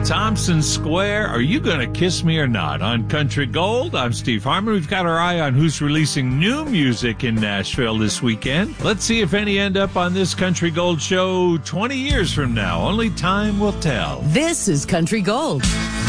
Thompson Square, Are You Gonna Kiss Me or Not? On Country Gold, I'm Steve Harmon. We've got our eye on who's releasing new music in Nashville this weekend. Let's see if any end up on this Country Gold show 20 years from now. Only time will tell. This is Country Gold.